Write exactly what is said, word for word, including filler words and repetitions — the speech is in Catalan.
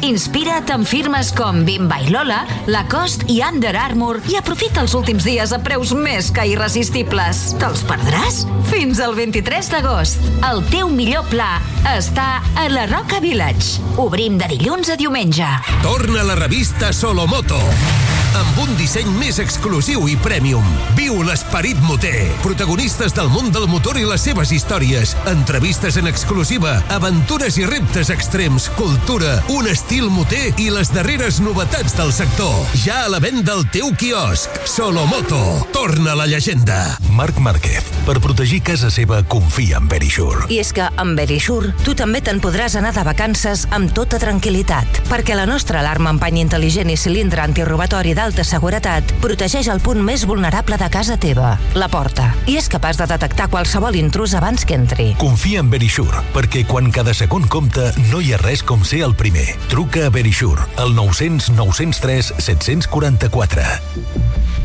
Inspira't en firmes com Bimba i Lola, Lacoste i Under Armour i aprofita els últims dies a preus més que irresistibles. Te'ls perdràs? Fins al vint-i-tres d'agost. El teu millor pla està a la Roca Village. Obrim de dilluns a diumenge. Torna la revista Solomoto, amb un disseny més exclusiu i premium. Viu l'esperit moter. Protagonistes del món del motor i les seves històries. Entrevistes en exclusiva, aventures i reptes extrems, cultura, un estil moter i les darreres novetats del sector. Ja a la venda al teu quiosc. Solomoto. Torna la llegenda. Marc Márquez. Per protegir casa seva, confia en Verisure. I és que amb Verisure tu també te'n podràs anar de vacances amb tota tranquil·litat, perquè la nostra alarma empany intel·ligent i cilindre antirobatori d'alta seguretat protegeix el punt més vulnerable de casa teva, la porta, i és capaç de detectar qualsevol intrus abans que entri. Confia en Verisure, perquè quan cada segon compta no hi ha res com ser el primer. Truca a Verisure, al nou cents nou cents tres set cents quaranta-quatre.